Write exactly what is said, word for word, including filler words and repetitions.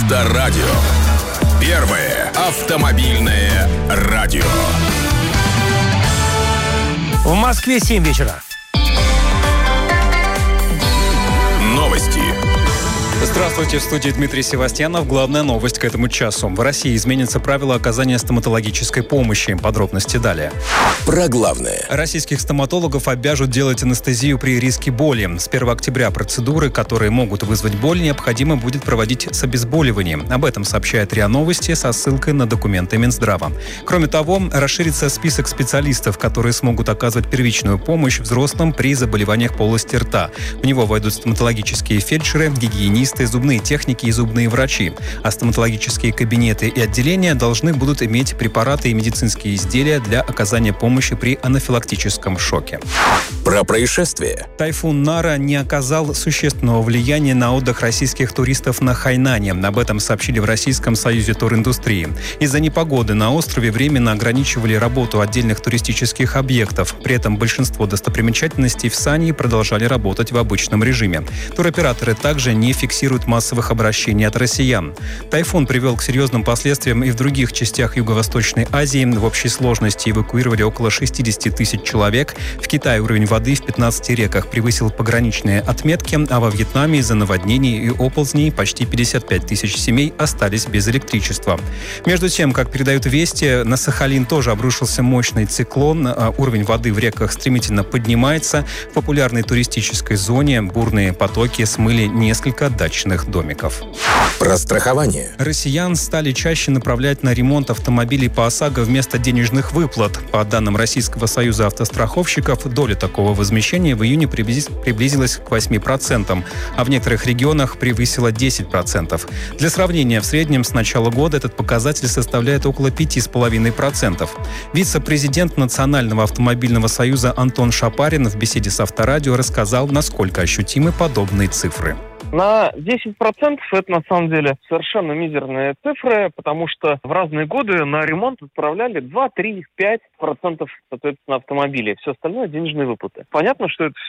Авторадио. Первое автомобильное радио. В Москве семь вечера. Новости. Здравствуйте, в студии Дмитрий Севастьянов. Главная новость к этому часу. В России изменятся правила оказания стоматологической помощи. Подробности далее. Про главное. Российских стоматологов обяжут делать анестезию при риске боли. С первого октября процедуры, которые могут вызвать боль, необходимо будет проводить с обезболиванием. Об этом сообщает РИА Новости со ссылкой на документы Минздрава. Кроме того, расширится список специалистов, которые смогут оказывать первичную помощь взрослым при заболеваниях полости рта. В него войдут стоматологические фельдшеры, гигиенисты, зубные техники и зубные врачи. А стоматологические кабинеты и отделения должны будут иметь препараты и медицинские изделия для оказания помощи при анафилактическом шоке. Про происшествие. Тайфун Нара не оказал существенного влияния на отдых российских туристов на Хайнане. Об этом сообщили в Российском союзе туриндустрии. Из-за непогоды на острове временно ограничивали работу отдельных туристических объектов. При этом большинство достопримечательностей в Сании продолжали работать в обычном режиме. Туроператоры также не фиксируют массовых обращений от россиян. Тайфун привел к серьезным последствиям и в других частях Юго-Восточной Азии. В общей сложности эвакуировали около шестьдесят тысяч человек. В Китае уровень воды в пятнадцати реках превысил пограничные отметки, а во Вьетнаме из-за наводнений и оползней почти пятьдесят пять тысяч семей остались без электричества. Между тем, как передают вести, на Сахалин тоже обрушился мощный циклон. Уровень воды в реках стремительно поднимается. В популярной туристической зоне бурные потоки смыли несколько дачных домиков. Про страхование. Россиян стали чаще направлять на ремонт автомобилей по ОСАГО вместо денежных выплат. По данным Российского союза автостраховщиков, доля такого возмещения в июне приблизилась к восьми процентам, а в некоторых регионах превысила десять процентов. Для сравнения, в среднем с начала года этот показатель составляет около пяти целых пяти десятых процента. Вице-президент Национального автомобильного союза Антон Шапарин в беседе с Авторадио рассказал, насколько ощутимы подобные цифры. На десять процентов это на самом деле совершенно мизерные цифры, потому что в разные годы на ремонт отправляли два, три, пять процентов, соответственно, автомобилей. Все остальное денежные выплаты. Понятно, что это